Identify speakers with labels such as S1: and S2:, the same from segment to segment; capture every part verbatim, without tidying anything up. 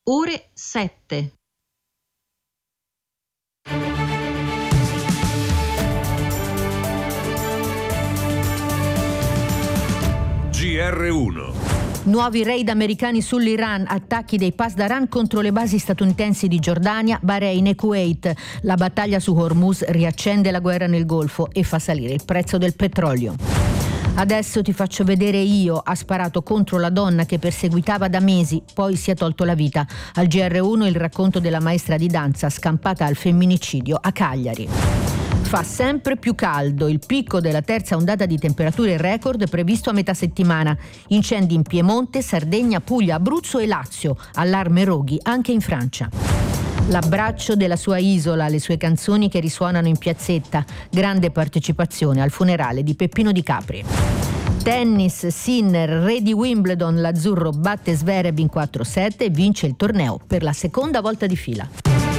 S1: ore sette.
S2: G R uno.
S3: Nuovi raid americani sull'Iran, attacchi dei Pasdaran contro le basi statunitensi di Giordania, Bahrain e Kuwait. La battaglia su Hormuz riaccende la guerra nel Golfo e fa salire il prezzo del petrolio. Adesso ti faccio vedere io, ha sparato contro la donna che perseguitava da mesi, poi si è tolto la vita. Al G R uno il racconto della maestra di danza scampata al femminicidio a Cagliari. Fa sempre più caldo, il picco della terza ondata di temperature record previsto a metà settimana. Incendi in Piemonte, Sardegna, Puglia, Abruzzo e Lazio. Allarme roghi anche in Francia. L'abbraccio della sua isola, le sue canzoni che risuonano in piazzetta. Grande partecipazione al funerale di Peppino Di Capri. Tennis, Sinner, re di Wimbledon, l'azzurro batte Zverev in quattro sette e vince il torneo per la seconda volta di fila.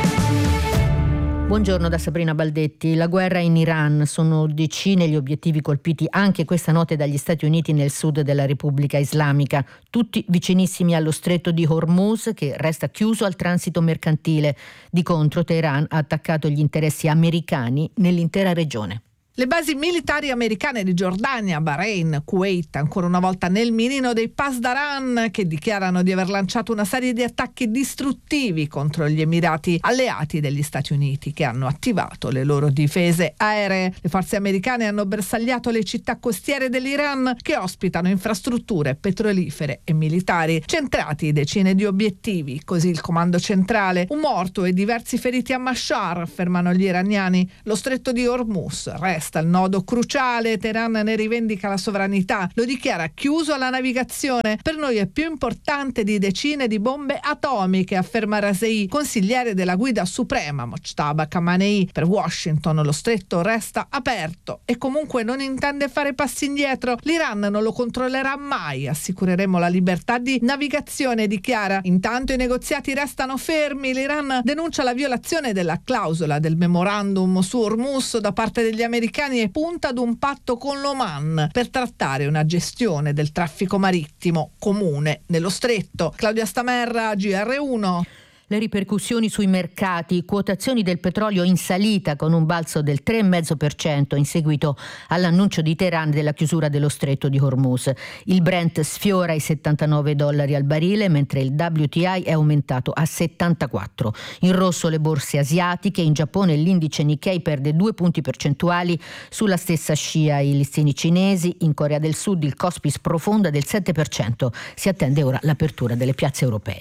S3: Buongiorno da Sabrina Baldetti. La guerra in Iran, sono decine gli obiettivi colpiti anche questa notte dagli Stati Uniti nel sud della Repubblica Islamica, tutti vicinissimi allo stretto di Hormuz che resta chiuso al transito mercantile. Di contro Teheran ha attaccato gli interessi americani nell'intera regione.
S4: Le basi militari americane di Giordania, Bahrain, Kuwait, ancora una volta nel mirino dei Pasdaran, che dichiarano di aver lanciato una serie di attacchi distruttivi contro gli Emirati alleati degli Stati Uniti, che hanno attivato le loro difese aeree. Le forze americane hanno bersagliato le città costiere dell'Iran, che ospitano infrastrutture petrolifere e militari, centrati decine di obiettivi. Così il comando centrale, un morto e diversi feriti a Mashhar, affermano gli iraniani. Lo stretto di Hormuz resta il nodo cruciale, Teheran ne rivendica la sovranità, lo dichiara chiuso alla navigazione. Per noi è più importante di decine di bombe atomiche, afferma Raisi, consigliere della guida suprema Mojtaba Khamenei. Per Washington lo stretto resta aperto e comunque non intende fare passi indietro. L'Iran non lo controllerà mai, assicureremo la libertà di navigazione, dichiara. Intanto i negoziati restano fermi, l'Iran denuncia la violazione della clausola del memorandum su Hormuz da parte degli americani e punta ad un patto con l'Oman per trattare una gestione del traffico marittimo comune nello stretto. Claudia Stamerra, G R uno.
S3: Le ripercussioni sui mercati, quotazioni del petrolio in salita con un balzo del tre virgola cinque per cento in seguito all'annuncio di Teheran della chiusura dello stretto di Hormuz. Il Brent sfiora i settantanove dollari al barile, mentre il W T I è aumentato a settantaquattro. In rosso le borse asiatiche, in Giappone l'indice Nikkei perde due punti percentuali, sulla stessa scia i listini cinesi, in Corea del Sud il Kospi sprofonda del sette per cento. Si attende ora l'apertura delle piazze europee.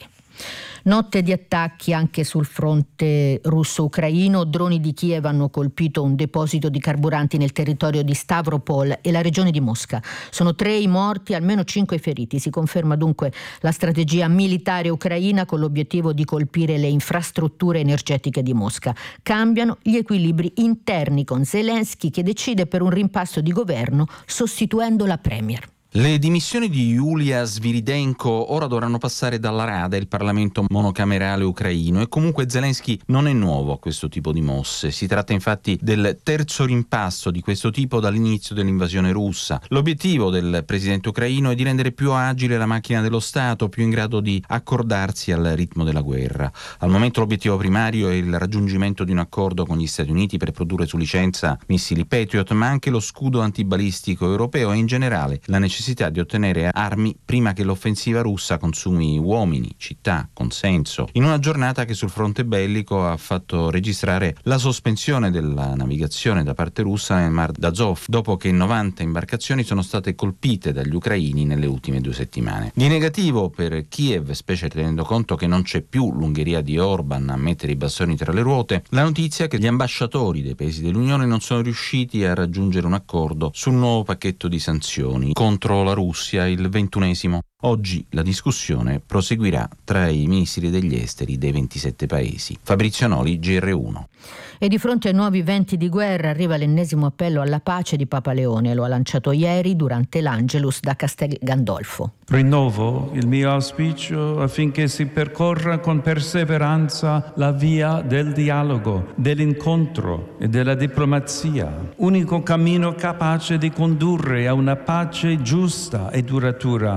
S3: Notte di attacchi anche sul fronte russo-ucraino. Droni di Kiev hanno colpito un deposito di carburanti nel territorio di Stavropol e la regione di Mosca. Sono tre i morti, almeno cinque i feriti. Si conferma dunque la strategia militare ucraina con l'obiettivo di colpire le infrastrutture energetiche di Mosca. Cambiano gli equilibri interni con Zelensky che decide per un rimpasto di governo sostituendo la premier.
S5: Le dimissioni di Yulia Sviridenko ora dovranno passare dalla Rada, il Parlamento monocamerale ucraino, e comunque Zelensky non è nuovo a questo tipo di mosse. Si tratta infatti del terzo rimpasto di questo tipo dall'inizio dell'invasione russa. L'obiettivo del presidente ucraino è di rendere più agile la macchina dello Stato, più in grado di accordarsi al ritmo della guerra. Al momento l'obiettivo primario è il raggiungimento di un accordo con gli Stati Uniti per produrre su licenza missili Patriot, ma anche lo scudo antibalistico europeo e in generale la necessità di ottenere armi prima che l'offensiva russa consumi uomini, città, consenso. In una giornata che sul fronte bellico ha fatto registrare la sospensione della navigazione da parte russa nel Mar d'Azov, dopo che novanta imbarcazioni sono state colpite dagli ucraini nelle ultime due settimane. Di negativo per Kiev, specie tenendo conto che non c'è più l'Ungheria di Orban a mettere i bastoni tra le ruote, la notizia che gli ambasciatori dei paesi dell'Unione non sono riusciti a raggiungere un accordo sul nuovo pacchetto di sanzioni contro la Russia, il ventunesimo. Oggi la discussione proseguirà tra i ministri degli esteri dei ventisette paesi. Fabrizio Noli, G R uno.
S3: E di fronte ai nuovi venti di guerra arriva l'ennesimo appello alla pace di Papa Leone. Lo ha lanciato ieri durante l'Angelus da Castel Gandolfo.
S6: Rinnovo il mio auspicio affinché si percorra con perseveranza la via del dialogo, dell'incontro e della diplomazia, unico cammino capace di condurre a una pace giusta e duratura, nella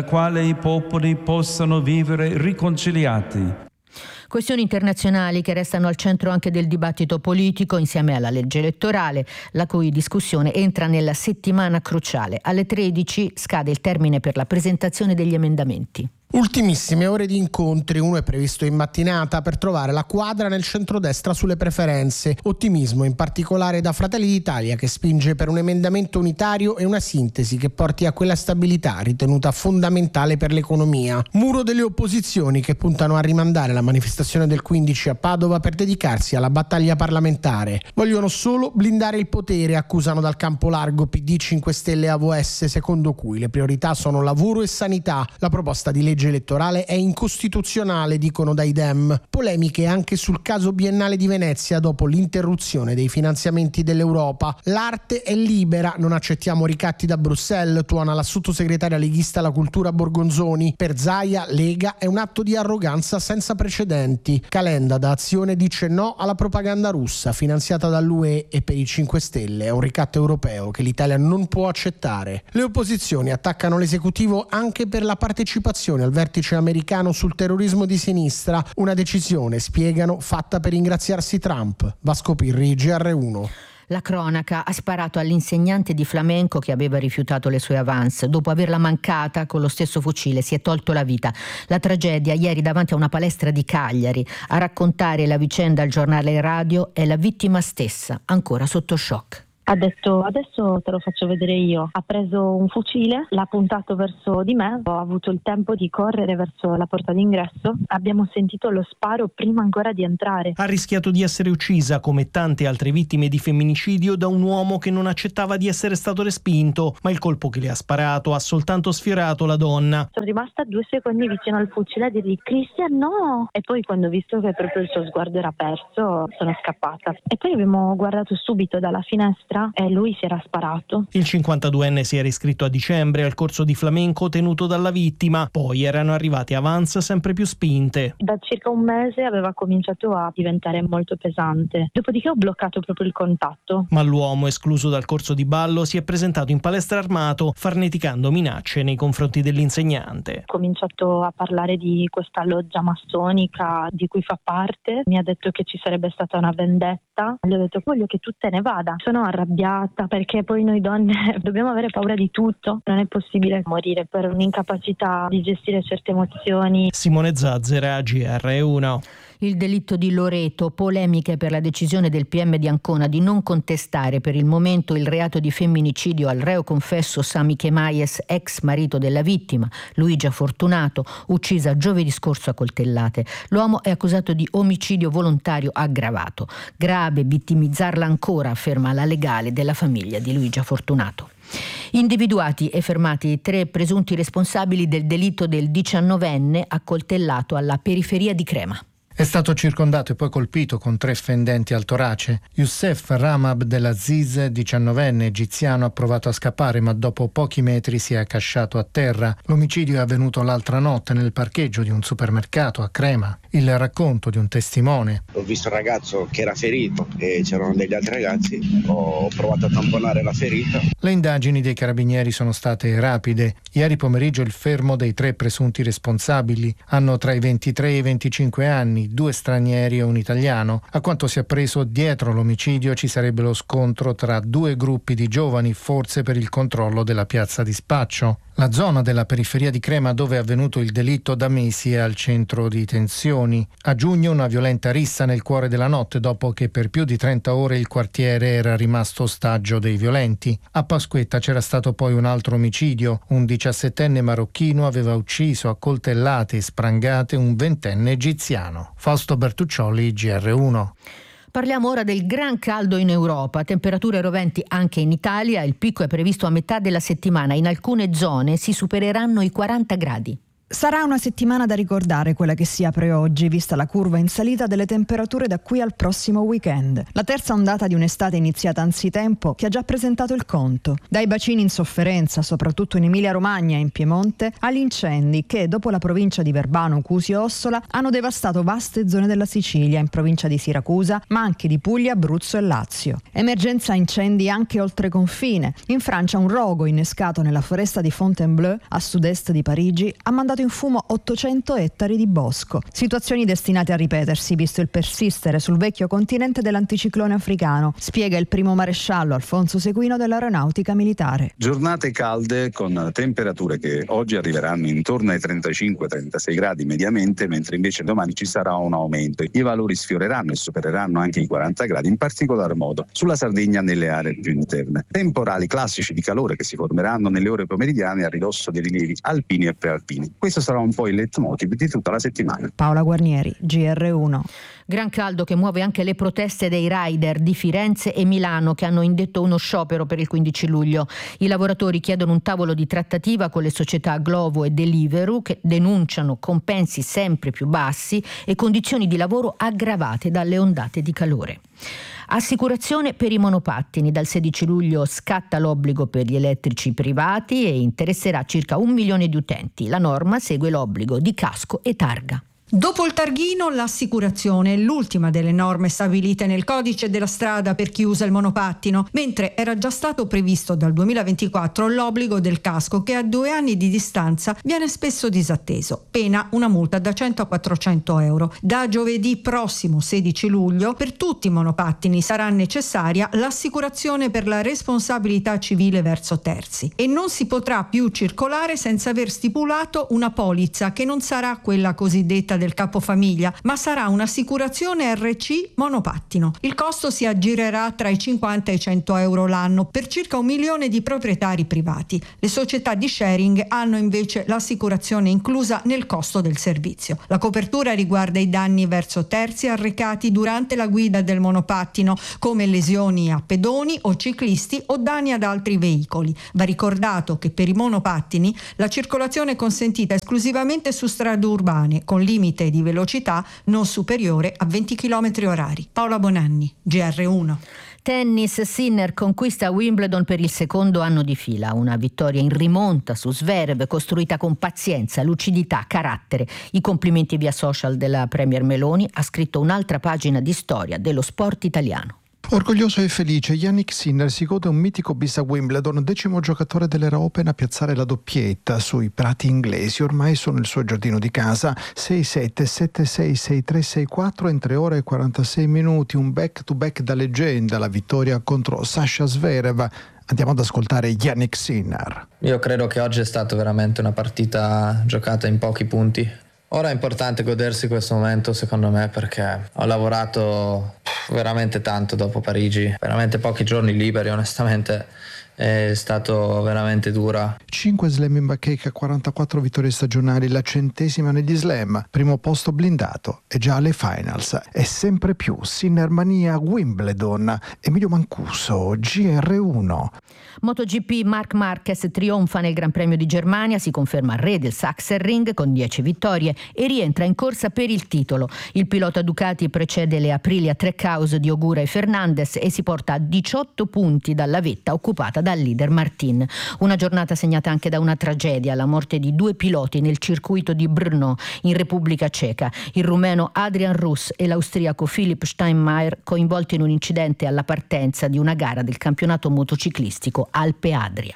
S6: quale i popoli possano vivere riconciliati.
S3: Questioni internazionali che restano al centro anche del dibattito politico insieme alla legge elettorale, la cui discussione entra nella settimana cruciale. Alle tredici scade il termine per la presentazione degli emendamenti.
S1: Ultimissime ore di incontri, uno è previsto in mattinata per trovare la quadra nel centrodestra sulle preferenze. Ottimismo in particolare da Fratelli d'Italia, che spinge per un emendamento unitario e una sintesi che porti a quella stabilità ritenuta fondamentale per l'economia. Muro delle opposizioni che puntano a rimandare la manifestazione del quindici a Padova per dedicarsi alla battaglia parlamentare. Vogliono solo blindare il potere, accusano dal campo largo P D, cinque Stelle e A V S, secondo cui le priorità sono lavoro e sanità. La proposta di legge elettorale è incostituzionale, dicono dai Dem. Polemiche anche sul caso biennale di Venezia dopo l'interruzione dei finanziamenti dell'Europa. L'arte è libera, non accettiamo ricatti da Bruxelles, tuona la sottosegretaria leghista alla cultura Borgonzoni. Per Zaia, Lega è un atto di arroganza senza precedenti. Calenda da Azione dice no alla propaganda russa finanziata dall'U E e per i cinque Stelle è un ricatto europeo che l'Italia non può accettare. Le opposizioni attaccano l'esecutivo anche per la partecipazione al vertice americano sul terrorismo di sinistra, una decisione, spiegano, fatta per ingraziarsi Trump. Vasco Pirri, G R uno.
S3: La cronaca ha sparato all'insegnante di flamenco che aveva rifiutato le sue avance. Dopo averla mancata con lo stesso fucile si è tolto la vita. La tragedia ieri davanti a una palestra di Cagliari. A raccontare la vicenda al giornale radio è la vittima stessa, ancora sotto shock.
S7: Ha detto adesso te lo faccio vedere io. Ha preso un fucile, l'ha puntato verso di me, ho avuto il tempo di correre verso la porta d'ingresso, abbiamo sentito lo sparo prima ancora di entrare.
S8: Ha rischiato di essere uccisa come tante altre vittime di femminicidio da un uomo che non accettava di essere stato respinto, ma il colpo che le ha sparato ha soltanto sfiorato la donna.
S7: Sono rimasta due secondi vicino al fucile a dirgli Cristian no! E poi quando ho visto che proprio il suo sguardo era perso sono scappata. E poi abbiamo guardato subito dalla finestra e lui si era sparato.
S8: Il cinquantaduenne si era iscritto a dicembre al corso di flamenco tenuto dalla vittima, poi erano arrivate avance sempre più spinte.
S7: Da circa un mese aveva cominciato a diventare molto pesante, dopodiché ho bloccato proprio il contatto.
S8: Ma l'uomo, escluso dal corso di ballo, si è presentato in palestra armato, farneticando minacce nei confronti dell'insegnante.
S7: Ho cominciato a parlare di questa loggia massonica di cui fa parte, mi ha detto che ci sarebbe stata una vendetta, gli ho detto voglio che tu te ne vada. Sono arrabbiata perché poi noi donne dobbiamo avere paura di tutto, non è possibile morire per un'incapacità di gestire certe emozioni.
S8: Simone Zazzera, G R uno.
S3: Il delitto di Loreto, polemiche per la decisione del P M di Ancona di non contestare per il momento il reato di femminicidio al reo confesso Sami Chemaies, ex marito della vittima, Luigia Fortunato, uccisa giovedì scorso a coltellate. L'uomo è accusato di omicidio volontario aggravato. Grave vittimizzarla ancora, afferma la legale della famiglia di Luigia Fortunato. Individuati e fermati tre presunti responsabili del delitto del diciannovenne accoltellato alla periferia di Crema.
S9: È stato circondato e poi colpito con tre fendenti al torace. Youssef Rama Abdelaziz, diciannovenne egiziano, ha provato a scappare ma dopo pochi metri si è accasciato a terra. L'omicidio è avvenuto l'altra notte nel parcheggio di un supermercato a Crema. Il racconto di un testimone.
S10: Ho visto un ragazzo che era ferito e c'erano degli altri ragazzi. Ho provato a tamponare la ferita.
S9: Le indagini dei carabinieri sono state rapide. Ieri pomeriggio il fermo dei tre presunti responsabili. Hanno tra i ventitré e i venticinque anni, due stranieri e un italiano. A quanto si è appreso, dietro l'omicidio ci sarebbe lo scontro tra due gruppi di giovani, forse per il controllo della piazza di spaccio. La zona della periferia di Crema dove è avvenuto il delitto da mesi è al centro di tensioni. A giugno una violenta rissa nel cuore della notte dopo che per più di trenta ore il quartiere era rimasto ostaggio dei violenti. A Pasquetta c'era stato poi un altro omicidio. Un diciassettenne marocchino aveva ucciso a coltellate e sprangate un ventenne egiziano. Fausto Bertuccioli, G R uno.
S3: Parliamo ora del gran caldo in Europa, temperature roventi anche in Italia, il picco è previsto a metà della settimana, in alcune zone si supereranno i quaranta gradi.
S11: Sarà una settimana da ricordare quella che si apre oggi, vista la curva in salita delle temperature da qui al prossimo weekend. La terza ondata di un'estate iniziata anzitempo che ha già presentato il conto. Dai bacini in sofferenza, soprattutto in Emilia-Romagna e in Piemonte, agli incendi che, dopo la provincia di Verbano, Cusio e Ossola, hanno devastato vaste zone della Sicilia, in provincia di Siracusa, ma anche di Puglia, Abruzzo e Lazio. Emergenza incendi anche oltre confine. In Francia un rogo innescato nella foresta di Fontainebleau, a sud-est di Parigi, ha mandato in fumo ottocento ettari di bosco. Situazioni destinate a ripetersi, visto il persistere sul vecchio continente dell'anticiclone africano, spiega il primo maresciallo Alfonso Sequino dell'Aeronautica Militare.
S12: Giornate calde con temperature che oggi arriveranno intorno ai trentacinque trentasei gradi mediamente, mentre invece domani ci sarà un aumento. I valori sfioreranno e supereranno anche i quaranta gradi, in particolar modo sulla Sardegna nelle aree più interne. Temporali classici di calore che si formeranno nelle ore pomeridiane a ridosso dei rilievi alpini e prealpini. Questo sarà un po' il leitmotiv di tutta la settimana.
S11: Paola Guarnieri, G R uno.
S3: Gran caldo che muove anche le proteste dei rider di Firenze e Milano, che hanno indetto uno sciopero per il quindici luglio. I lavoratori chiedono un tavolo di trattativa con le società Glovo e Deliveroo, che denunciano compensi sempre più bassi e condizioni di lavoro aggravate dalle ondate di calore. Assicurazione per i monopattini. Dal sedici luglio scatta l'obbligo per gli elettrici privati e interesserà circa un milione di utenti. La norma segue l'obbligo di casco e targa.
S13: Dopo il targhino, l'assicurazione è l'ultima delle norme stabilite nel codice della strada per chi usa il monopattino, mentre era già stato previsto dal duemilaventiquattro l'obbligo del casco, che a due anni di distanza viene spesso disatteso. Pena una multa da cento a quattrocento euro. Da giovedì prossimo sedici luglio per tutti i monopattini sarà necessaria l'assicurazione per la responsabilità civile verso terzi e non si potrà più circolare senza aver stipulato una polizza che non sarà quella cosiddetta del capofamiglia, ma sarà un'assicurazione R C monopattino. Il costo si aggirerà tra i cinquanta e i cento euro l'anno per circa un milione di proprietari privati. Le società di sharing hanno invece l'assicurazione inclusa nel costo del servizio. La copertura riguarda i danni verso terzi arrecati durante la guida del monopattino, come lesioni a pedoni o ciclisti o danni ad altri veicoli. Va ricordato che per i monopattini la circolazione è consentita esclusivamente su strade urbane, con limiti di velocità non superiore a venti chilometri orari. Paola Bonanni, G R uno.
S3: Tennis, Sinner conquista Wimbledon per il secondo anno di fila. Una vittoria in rimonta su Zverev, costruita con pazienza, lucidità, carattere. I complimenti via social della Premier Meloni, ha scritto un'altra pagina di storia dello sport italiano.
S14: Orgoglioso e felice, Jannik Sinner si gode un mitico bis a Wimbledon, decimo giocatore dell'era Open a piazzare la doppietta sui prati inglesi. Ormai sono il suo giardino di casa. sei sette, sette sei, sei tre, sei quattro in tre ore e quarantasei minuti, un back to back da leggenda, la vittoria contro Sasha Zverev. Andiamo ad ascoltare Jannik Sinner.
S15: Io credo che oggi è stata veramente una partita giocata in pochi punti. Ora è importante godersi questo momento, secondo me, perché ho lavorato veramente tanto dopo Parigi, veramente pochi giorni liberi, onestamente è stato veramente dura.
S14: cinque slam in bacheca, quarantaquattro vittorie stagionali, la centesima negli slam, primo posto blindato e già alle finals. È sempre più Sinner mania Wimbledon. Emilio Mancuso, G R uno.
S3: MotoGP, Marc Marquez trionfa nel Gran Premio di Germania, si conferma re del Sachsenring con dieci vittorie e rientra in corsa per il titolo. Il pilota Ducati precede le Aprilia Trackhouse di Ogura e Fernandez e si porta a diciotto punti dalla vetta occupata dal leader Martin. Una giornata segnata anche da una tragedia, la morte di due piloti nel circuito di Brno in Repubblica Ceca, il rumeno Adrian Russ e l'austriaco Philipp Steinmeier, coinvolti in un incidente alla partenza di una gara del campionato motociclistico Alpe Adria.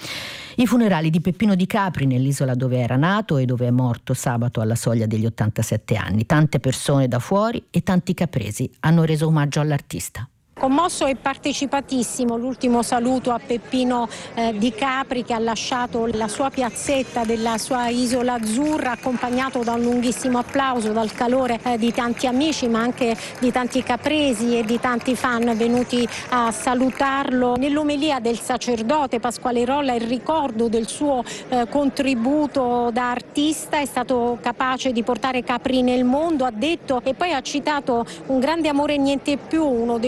S3: I funerali di Peppino Di Capri nell'isola dove era nato e dove è morto sabato alla soglia degli ottantasette anni. Tante persone da fuori e tanti capresi hanno reso omaggio all'artista.
S16: Commosso e partecipatissimo l'ultimo saluto a Peppino eh, Di Capri, che ha lasciato la sua piazzetta della sua isola azzurra, accompagnato da un lunghissimo applauso, dal calore eh, di tanti amici ma anche di tanti capresi e di tanti fan venuti a salutarlo. Nell'omelia del sacerdote Pasquale Rolla il ricordo del suo eh, contributo da artista, è stato capace di portare Capri nel mondo, ha detto, e poi ha citato un grande amore e niente più, uno dei suoi brani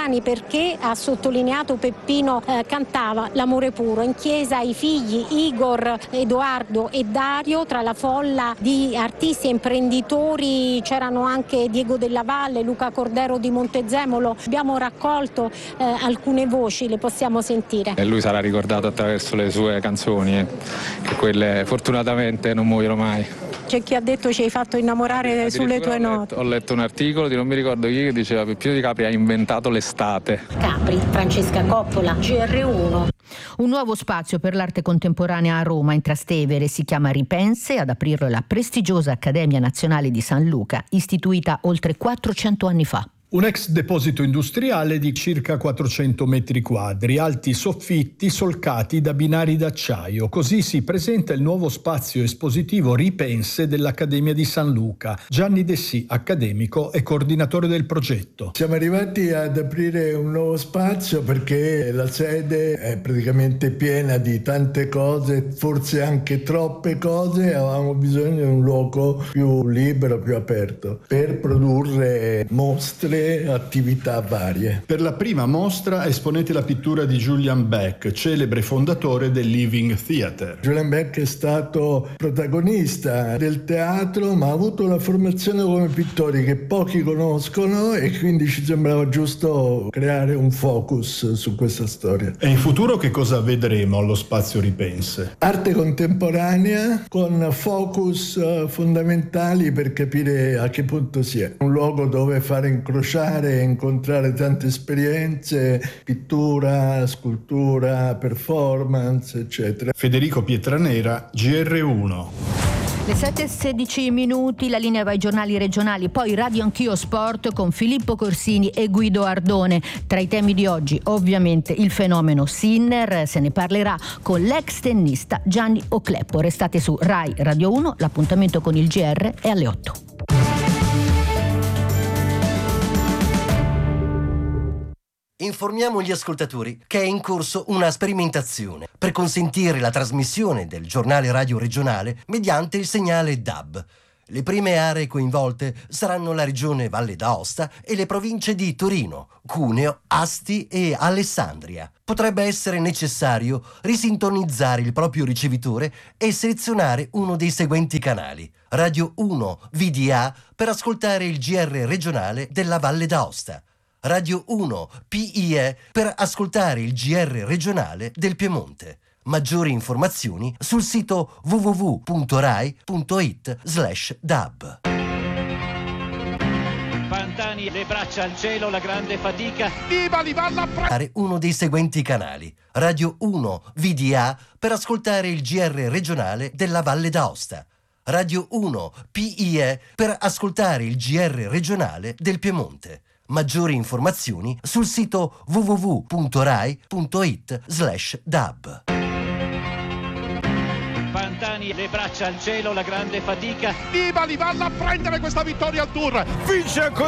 S16: brani perché, ha sottolineato Peppino, eh, cantava l'amore puro. In chiesa i figli Igor, Edoardo e Dario, tra la folla di artisti e imprenditori c'erano anche Diego Della Valle, Luca Cordero di Montezemolo. Abbiamo raccolto eh, alcune voci, le possiamo sentire.
S17: E lui sarà ricordato attraverso le sue canzoni, eh, che quelle fortunatamente non muoiono mai.
S16: C'è chi ha detto ci hai fatto innamorare sulle tue note.
S17: Ho letto un articolo di non mi ricordo chi che diceva Peppino Di Capri ha inventato l'estate.
S16: Capri, Francesca Coppola, G R uno.
S3: Un nuovo spazio per l'arte contemporanea a Roma, in Trastevere, si chiama Ripense. Ad aprirlo è la prestigiosa Accademia Nazionale di San Luca, istituita oltre quattrocento anni fa.
S18: Un ex deposito industriale di circa quattrocento metri quadri, alti soffitti solcati da binari d'acciaio. Così si presenta il nuovo spazio espositivo Ripense dell'Accademia di San Luca. Gianni Dessì, accademico e coordinatore del progetto.
S19: Siamo arrivati ad aprire un nuovo spazio perché la sede è praticamente piena di tante cose, forse anche troppe cose, e avevamo bisogno di un luogo più libero, più aperto, per produrre mostre, attività varie.
S18: Per la prima mostra esponete la pittura di Julian Beck, celebre fondatore del Living Theatre.
S19: Julian Beck è stato protagonista del teatro, ma ha avuto una formazione come pittore che pochi conoscono, e quindi ci sembrava giusto creare un focus su questa storia.
S18: E in futuro che cosa vedremo allo spazio Ripense?
S19: Arte contemporanea con focus fondamentali per capire a che punto si è. Un luogo dove fare incrociare e incontrare tante esperienze, pittura, scultura, performance, eccetera.
S18: Federico Pietranera, G R uno.
S3: Le sette e sedici minuti, la linea va ai giornali regionali, poi Radio Anch'io Sport con Filippo Corsini e Guido Ardone. Tra i temi di oggi, ovviamente, il fenomeno Sinner, se ne parlerà con l'ex tennista Gianni Ocleppo. Restate su Rai Radio uno, l'appuntamento con il G R è alle otto.
S20: Informiamo gli ascoltatori che è in corso una sperimentazione per consentire la trasmissione del giornale radio regionale mediante il segnale D A B. Le prime aree coinvolte saranno la regione Valle d'Aosta e le province di Torino, Cuneo, Asti e Alessandria. Potrebbe essere necessario risintonizzare il proprio ricevitore e selezionare uno dei seguenti canali: Radio uno V D A per ascoltare il G R regionale della Valle d'Aosta, Radio uno P I E per ascoltare il G R regionale del Piemonte. Maggiori informazioni sul sito w w w punto rai punto it slash d a b.
S21: Pantani, le braccia al cielo, la grande fatica.
S20: Nibali va alla pre- uno dei seguenti canali: Radio uno V D A per ascoltare il G R regionale della Valle d'Aosta, Radio uno P I E per ascoltare il G R regionale del Piemonte. Maggiori informazioni sul sito w w w punto rai punto it slash d a b.
S21: Pantani, le braccia al cielo, la grande fatica.
S22: Nibali va a prendere questa vittoria al Tour. Vince